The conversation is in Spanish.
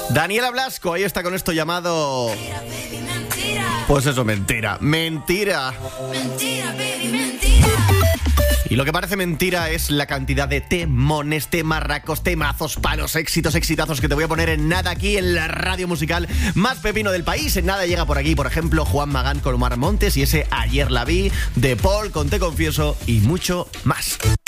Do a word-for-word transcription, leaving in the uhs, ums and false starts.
Daniela Blasco, ahí está con esto llamado... Pues eso, mentira, mentira. Mentira, baby, mentira. Y lo que parece mentira es la cantidad de temones, temarracos, temazos, palos, éxitos, exitazos que te voy a poner en nada aquí en la radio musical más pepino del país. En nada llega por aquí, por ejemplo, Juan Magán con Omar Montes y ese Ayer la vi, de Paul con Te Confieso y mucho más.